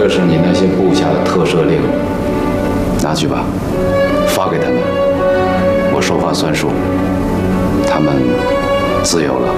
这是你那些部下的特赦令，拿去吧，发给他们，我说话算数，他们自由了。